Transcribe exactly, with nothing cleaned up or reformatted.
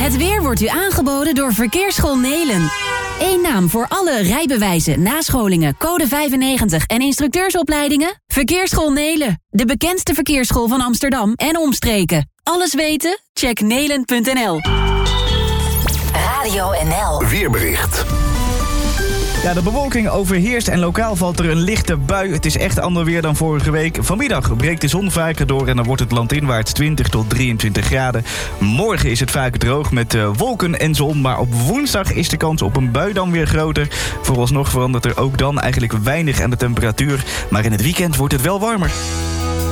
Het weer wordt u aangeboden door Verkeersschool Nelen. Eén naam voor alle rijbewijzen, nascholingen, code vijfennegentig en instructeursopleidingen? Verkeersschool Nelen, de bekendste verkeersschool van Amsterdam en omstreken. Alles weten? Check nelen punt n l. Radio N L. Weerbericht. Ja, de bewolking overheerst en lokaal valt er een lichte bui. Het is echt ander weer dan vorige week. Vanmiddag breekt de zon vaker door en dan wordt het landinwaarts twintig tot drieëntwintig graden. Morgen is het vaak droog met uh, wolken en zon, maar op woensdag is de kans op een bui dan weer groter. Vooralsnog verandert er ook dan eigenlijk weinig aan de temperatuur, maar in het weekend wordt het wel warmer.